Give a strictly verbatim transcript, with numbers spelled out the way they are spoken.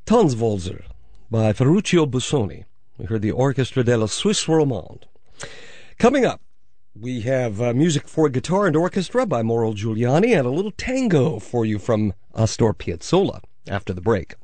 Tannenwälder by Ferruccio Busoni. We heard the Orchestra della Suisse Romande. Coming up, we have uh, music for guitar and orchestra by Mauro Giuliani and a little tango for you from Astor Piazzolla after the break.